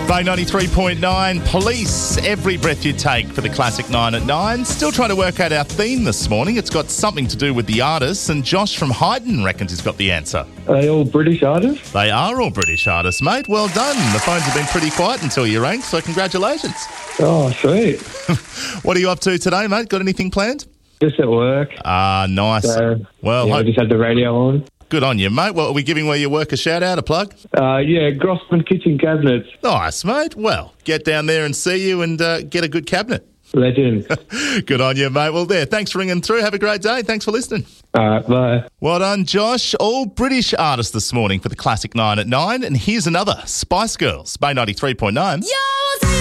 Bay 93.9, Police, Every Breath You Take for the Classic 9 at 9. Still trying to work out our theme this morning. It's got something to do with the artists, and Josh from Hyden reckons he's got the answer. Are they all British artists? They are all British artists, mate. Well done. The phones have been pretty quiet until you rang, so congratulations. Oh, sweet. What are you up to today, mate? Got anything planned? Just at work. Ah, nice. So, Well, I just had the radio on. good on you, mate. Well, are we giving where you work a shout-out, a plug? Grossman Kitchen Cabinets. Nice, mate. Well, get down there and see you and get a good cabinet. Legend. Good on you, mate. Well, thanks for ringing through. Have a great day. Thanks for listening. All right, bye. Well done, Josh. All British artists this morning for the Classic 9 at 9. And here's another, Spice Girls, Bay 93.9. Yo!